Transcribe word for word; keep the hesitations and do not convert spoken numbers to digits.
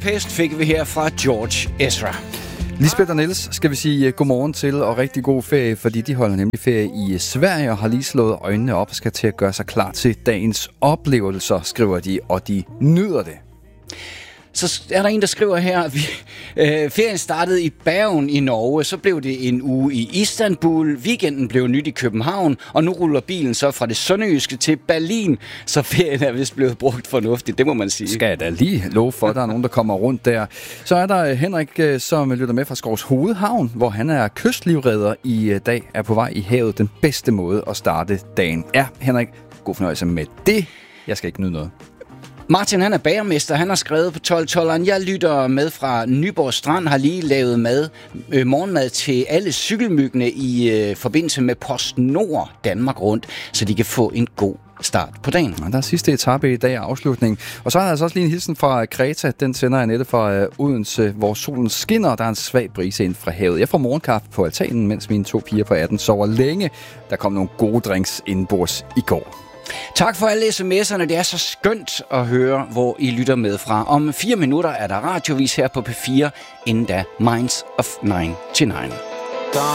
Budapest fik vi her fra George Ezra. Lisbeth og Niels skal vi sige godmorgen til og rigtig god ferie, fordi de holder nemlig ferie i Sverige og har lige slået øjnene op og skal til at gøre sig klar til dagens oplevelser, skriver de, og de nyder det. Så er der en, der skriver her, vi, øh, ferien startede i Bergen i Norge, så blev det en uge i Istanbul, weekenden blev nyt i København, og nu ruller bilen så fra det sønderjyske til Berlin, så ferien er vist blevet brugt fornuftigt, det må man sige. Skal jeg da lige love for, der er nogen, der kommer rundt der. Så er der Henrik, som lytter med fra Skovs Hovedhavn, hvor han er kystlivredder i dag, er på vej i havet. Den bedste måde at starte dagen. Ja, Henrik, god fornøjelse med det. Jeg skal ikke nyde noget. Martin, han er bagermester. Han har skrevet på tolv tolveren. Jeg lytter med fra Nyborg Strand, har lige lavet mad, øh, morgenmad til alle cykelmyggene i øh, forbindelse med PostNord Danmark rundt, så de kan få en god start på dagen. Og der er sidste etape i dag af afslutningen. Og så er der altså også lige en hilsen fra Kreta. Den sender jeg netop fra øh, Odense, hvor solen skinner, og der er en svag brise ind fra havet. Jeg får morgenkaffe på altanen, mens mine to piger på atten sover længe. Der kom nogle gode drinks indenbords i går. Tak for alle sms'erne. Det er så skønt at høre, hvor I lytter med fra. Om fire minutter er der radiovis her på P fire, inden da Minds of nine to nine.